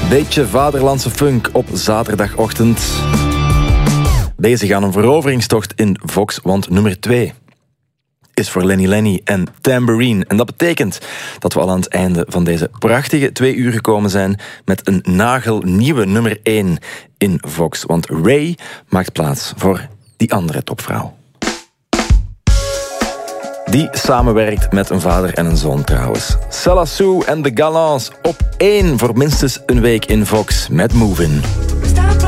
Beetje vaderlandse funk op zaterdagochtend. Bezig aan een veroveringstocht in Vox, want nummer 2 is voor Lenny Lenny en Tambourine. En dat betekent dat we al aan het einde van deze prachtige 2 uur gekomen zijn met een nagelnieuwe nummer 1 in Vox. Want Ray maakt plaats voor die andere topvrouw. Die samenwerkt met een vader en een zoon trouwens. Sella Sue en The Gallants op 1 voor minstens een week in Vox met Move In.